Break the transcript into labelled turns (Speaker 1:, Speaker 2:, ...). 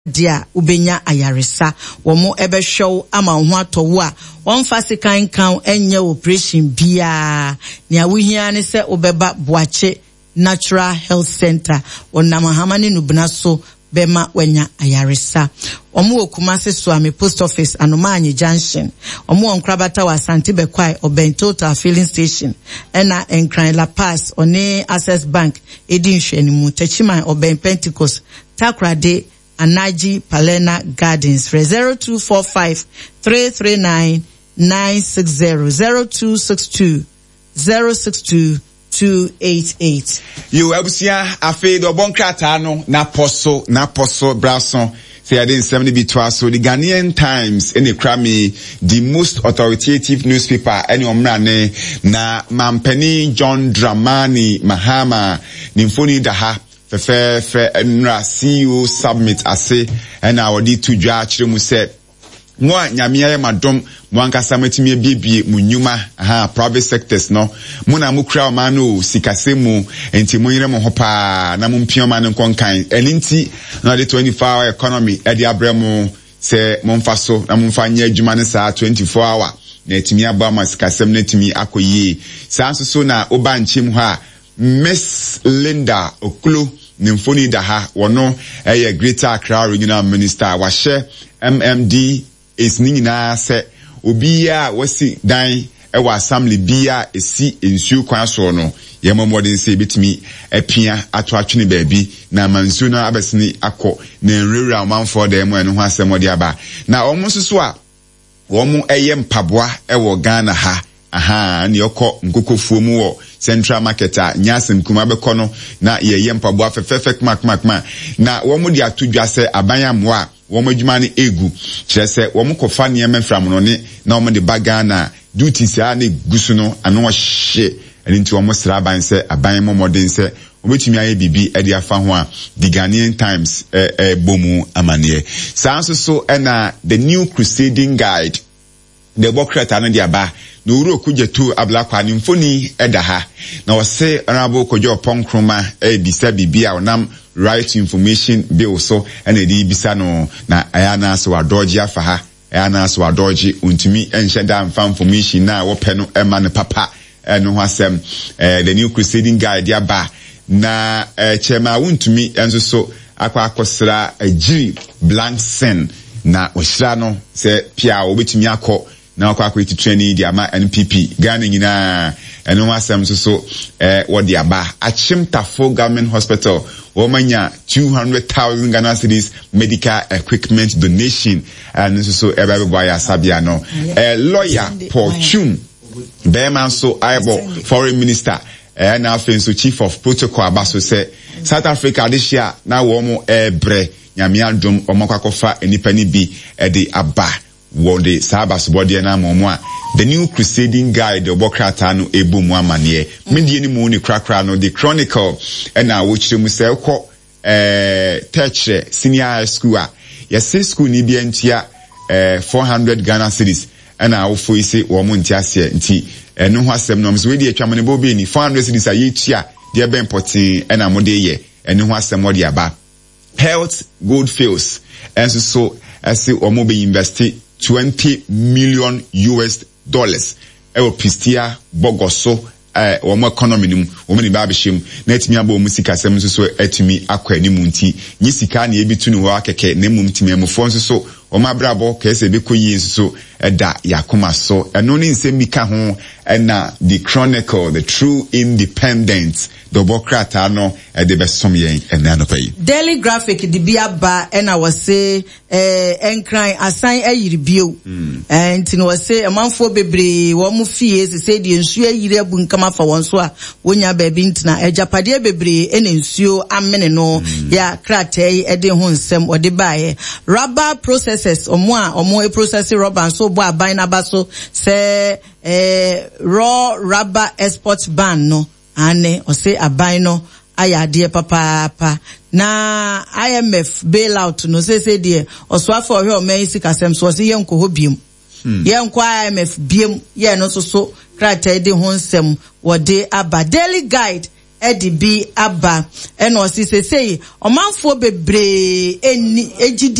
Speaker 1: dia ubenya ayaresa womo ebe show ama ho atowo a wonfa sekan kan enye operation bia nia wohia ne se obeba Boache Natural Health Center onama hamane nubna so bema wenya ayaresa omo Kumasi Swami Post Office Anomanyi Junction omo onkrabata wa Asante Bekwai Total Filling Station ena Enkran La Paz one Access Bank edin hwenimu Tachiman Oben Pentecost Takrade Anaji Palena Gardens 0245 339 960 0262 062 288.
Speaker 2: You ebusia afi do bonkrata no na poso brason say I didn't 70 be twice. So the Ghanaian Times in the Krami, the most authoritative newspaper any omrane na Mampeni John Dramani Mahama Nimfoni Daha fe nra CEO submit ase and our di to dwa chire mu se mo nyamia ye madom mo ankasa matimi biebie mu nyuma private sectors no mo na mo kra ma no sikase mu enti mo yire mo hopa na mo mpio ma no konkan elinti na the 24-hour economy e di abremo se mo mfa so na mo mfa nya adwuma ne saa 24 hour na etimi aba ma sikase na etimi akoyi saa so na oba nchim ha Miss Linda Oklo Nimfoni Daha wono eye Greater Accra Regional Minister washe MMD is nina se obiya wasi dan ewa assembly bia esi ensuo kwan so no ye momodin se betimi epia ato atwene baabi na mansuo na abesini akọ na enrewura manfo da emu eno ho asemode aba na omususu a womu eye mpaboa ewo Ghana ha ni yoko nkokofuo mu wo Central Market nyasem kuma bekono na ye mpaboa fefefe kmak na womu di atudwa se abanyamwa womu adwuma ne egu kire se womu kofa ne memfram no ne na womu de bagana duties a ne gusu no ano hye enti womu sraban se abanyamo modern se obetumi aye bibi e de afa ho a the Ghanaian Times bomu amane sanso so na the new crusading guide the Bokrata no dia ba no uro kujetu ablakwa ni mfoni edaha na wose honorable Kojo Ponkroma bisa bibia onam right to information bill so ene di bisa no na ayana so adoji afaha ayana so adoji untumi enhyeda mfa information na wo pe no ema ne papa no ho asem the new crusading guide dia ba na chema untumi enso so akosra agiri blank sen na ohyira no se pia obetumi akọ na kwa kweti training di ama NPP Ghana nyina eno wasem so wodi aba Achimtafo Government Hospital womanya 200,000 Ghana cedis medical equipment donation and so everybody asabia no lawyer Paul Chum Beman so aibo foreign minister and now so chief of protocol abaso say South Africa this year na womo bre nyamia dum omakwakofa enipani bi edi aba wode sabas body na momwa the new crusading guide the Bokrata no ebu mu amane medie ni mu ni krakra no the Chronicle na wo chire mu se ko Teche senior high school a yes school ni bia ntia 400 Ghana cedis na wo fo ise wo mu ntia se nti eno ho asem no mso we die twamane bo be ni 400 cedis a yetia de be importing na mo de ye eno ho asem mo de aba health gold fields and so as o mo be invest $20 million ewo Pristia Bogoso womo economy nim womo ni ba behim na etimi aba omu sika sem so etimi akwa ni mu nti nyi sika na ebitu no wa keke na mum timi amfo so womo abrabo ka ese bekoyi so eda yakoma so eno ni nsem mika ho na the Chronicle the true independent the Bokrata no de besom yen enano pay
Speaker 1: Daily Graphic di bia ba na wase enkran asan ayiri bio enti no wase amanfo bebre wo mu fie se de nsuo ayiri abu nkama fa won so a wonya ba bi ntina ejapade bebre ene nsuo amene no ya kratai ede ho nsem ode baaye rubber processes omo process rubber so bo aban na ba so se raw rubber export ban no ane ose aban no ayade papa na IMF bailout no say de oso afọ hwe o man sikasem so se yenko ho biem yenko IMF biem ye no so krata de ho nsem wode aba Daily Guide edi bi aba eno si sesei omanfo bebre eni